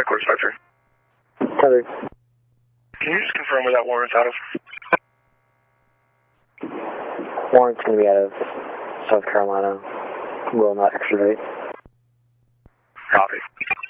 Headquarters 53. Tethered. Can you just confirm where that warrant's out of? Warrant's going to be out of South Carolina. Will not extradite. Copy.